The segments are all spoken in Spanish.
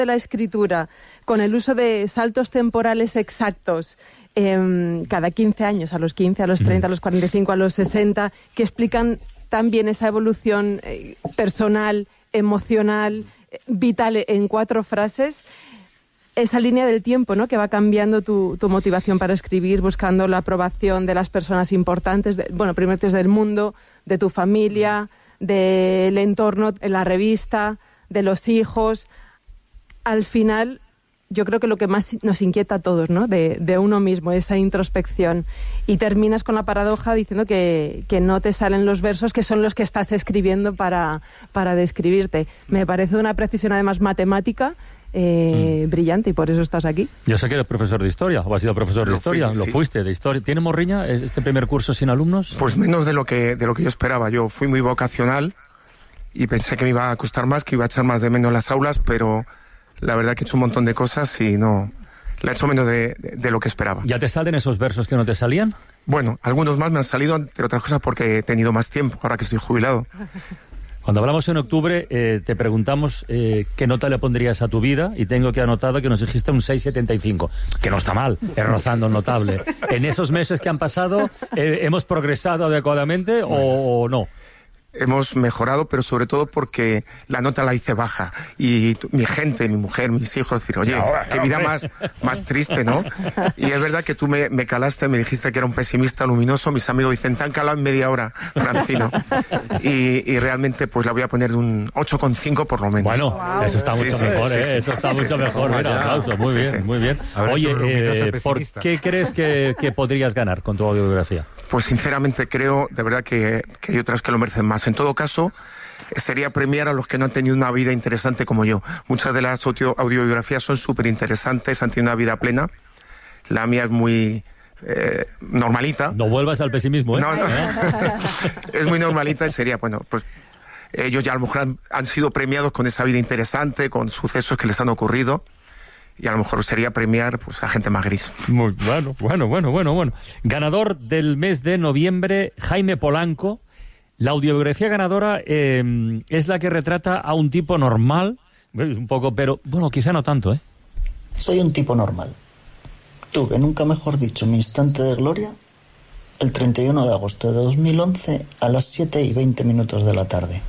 de la escritura, con el uso de saltos temporales exactos, cada 15 años, a los 15, a los 30, a los 45, a los 60, que explican también esa evolución personal, emocional, vital en 4 frases, esa línea del tiempo, ¿no?, que va cambiando tu motivación para escribir, buscando la aprobación de las personas importantes, primero del mundo, de tu familia, del entorno, en la revista, de los hijos. Al final, yo creo que lo que más nos inquieta a todos, ¿no?, de uno mismo, esa introspección. Y terminas con la paradoja diciendo que no te salen los versos que son los que estás escribiendo para describirte. Me parece una precisión además matemática brillante, y por eso estás aquí. Yo sé que eres profesor de historia, o has sido profesor de historia, lo fuiste, de historia. ¿Tiene morriña este primer curso sin alumnos? Pues menos de lo que yo esperaba. Yo fui muy vocacional y pensé que me iba a costar más, que iba a echar más de menos las aulas, pero la verdad que he hecho un montón de cosas y no, la he hecho menos de lo que esperaba. ¿Ya te salen esos versos que no te salían? Bueno, algunos más me han salido, entre otras cosas porque he tenido más tiempo, ahora que estoy jubilado. Cuando hablamos en octubre, te preguntamos qué nota le pondrías a tu vida, y tengo que anotado que nos dijiste un 6,75, que no está mal, es rozando notable. ¿En esos meses que han pasado hemos progresado adecuadamente o no? Hemos mejorado, pero sobre todo porque la nota la hice baja. Y mi gente, mi mujer, mis hijos, decir, oye, qué vida más triste, ¿no? Y es verdad que tú me calaste, me dijiste que era un pesimista luminoso. Mis amigos dicen, te han calado en media hora, Francino. Y realmente pues la voy a poner de un 8,5 por lo menos. Bueno, eso está mucho mejor, ¿eh? Eso está mucho mejor. Mira, aplauso. Muy bien, muy bien. Oye, ¿por qué crees que podrías ganar con tu autobiografía? Pues sinceramente creo, de verdad, que hay otras que lo merecen más. En todo caso, sería premiar a los que no han tenido una vida interesante como yo. Muchas de las audiobiografías son súper interesantes, han tenido una vida plena. La mía es muy normalita. No vuelvas al pesimismo, ¿eh? No. Es muy normalita y sería, bueno, pues ellos ya a lo mejor han sido premiados con esa vida interesante, con sucesos que les han ocurrido. Y a lo mejor sería premiar pues a gente más gris. Muy bueno. Ganador del mes de noviembre, Jaime Polanco. La audiobiografía ganadora es la que retrata a un tipo normal, un poco, pero bueno, quizá no tanto, ¿eh? Soy un tipo normal. Tuve, nunca mejor dicho, mi instante de gloria el 31 de agosto de 2011 a las 7:20 de la tarde.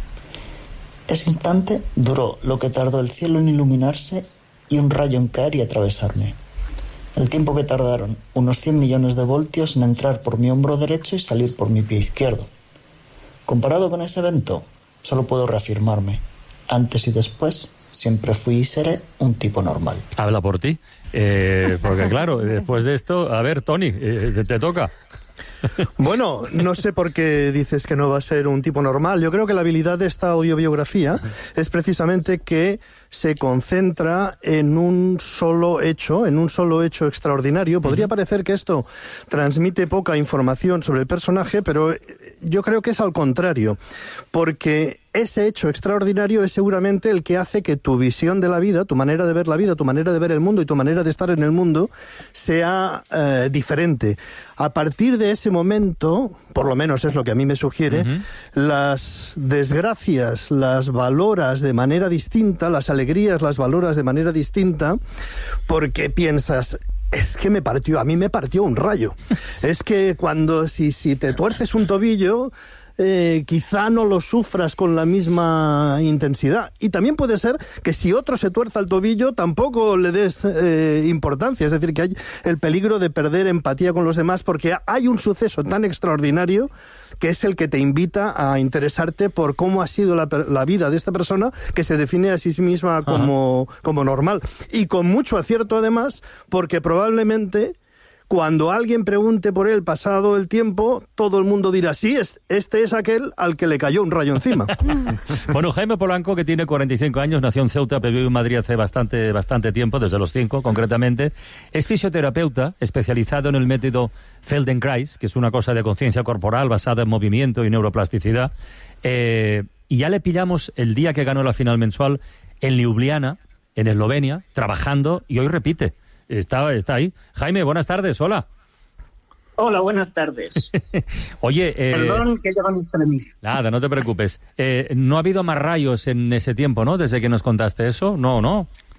Ese instante duró lo que tardó el cielo en iluminarse y un rayo en caer y atravesarme. El tiempo que tardaron unos 100 millones de voltios en entrar por mi hombro derecho y salir por mi pie izquierdo. Comparado con ese evento, solo puedo reafirmarme. Antes y después, siempre fui y seré un tipo normal. Habla por ti. Porque claro, después de esto, a ver, Tony, te toca. Bueno, no sé por qué dices que no va a ser un tipo normal. Yo creo que la habilidad de esta audiobiografía es precisamente que se concentra en un solo hecho extraordinario. Podría parecer que esto transmite poca información sobre el personaje, pero yo creo que es al contrario, porque ese hecho extraordinario es seguramente el que hace que tu visión de la vida, tu manera de ver la vida, tu manera de ver el mundo y tu manera de estar en el mundo sea diferente. A partir de ese momento, por lo menos es lo que a mí me sugiere, las desgracias las valoras de manera distinta, las alegrías las valoras de manera distinta, porque piensas, es que a mí me partió un rayo. Es que cuando, si te tuerces un tobillo, quizá no lo sufras con la misma intensidad. Y también puede ser que si otro se tuerza el tobillo, tampoco le des importancia. Es decir, que hay el peligro de perder empatía con los demás porque hay un suceso tan extraordinario que es el que te invita a interesarte por cómo ha sido la vida de esta persona, que se define a sí misma como normal. Y con mucho acierto, además, porque probablemente cuando alguien pregunte por él pasado el tiempo, todo el mundo dirá, sí, este es aquel al que le cayó un rayo encima. Bueno, Jaime Polanco, que tiene 45 años, nació en Ceuta, pero vive en Madrid hace bastante tiempo, desde los 5 concretamente. Es fisioterapeuta especializado en el método Feldenkrais, que es una cosa de conciencia corporal basada en movimiento y neuroplasticidad. Y ya le pillamos el día que ganó la final mensual en Ljubljana, en Eslovenia, trabajando, y hoy repite. Está ahí. Jaime, buenas tardes, hola. Hola, buenas tardes. Oye, perdón que llevan mis permisos. Nada, no te preocupes. No ha habido más rayos en ese tiempo, ¿no? Desde que nos contaste eso. No.